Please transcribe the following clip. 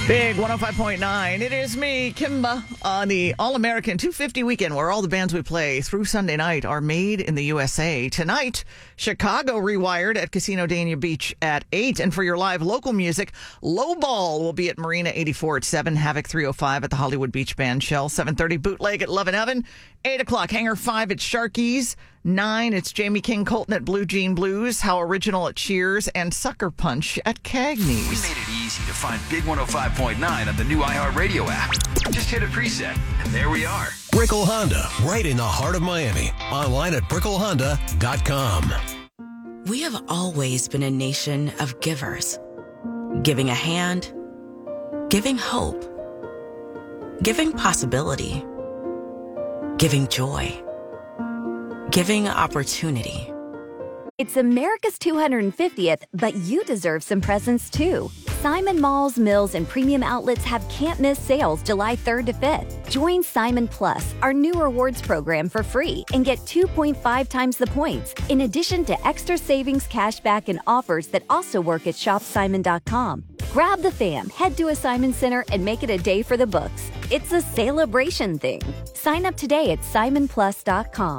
Big 105.9. It is me, Kimba, on the All-American 250 weekend, where all the bands we play through Sunday night are made in the USA. Tonight, Chicago Rewired at Casino Dania Beach at 8. And for your live local music, Lowball will be at Marina 84 at 7, Havoc 305 at the Hollywood Beach Band Shell, 7:30 Bootleg at Love and Oven, 8 o'clock Hangar 5 at Sharky's, 9 it's Jamie King Colton at Blue Jean Blues, How Original at Cheers, and Sucker Punch at Cagney's. We made it easy to find Big 105.9 on the new iHeartRadio app. Just hit a preset, and there we are. Brickell Honda, right in the heart of Miami. Online at bricklehonda.com. We have always been a nation of givers. Giving a hand, giving hope, giving possibility, giving joy, giving opportunity. It's America's 250th, but you deserve some presents too. Simon Malls, Mills, and Premium Outlets have can't-miss sales July 3rd to 5th. Join Simon Plus, our new rewards program, for free and get 2.5 times the points, in addition to extra savings, cashback, and offers that also work at shopsimon.com. Grab the fam, head to a Simon Center, and make it a day for the books. It's a celebration thing. Sign up today at simonplus.com.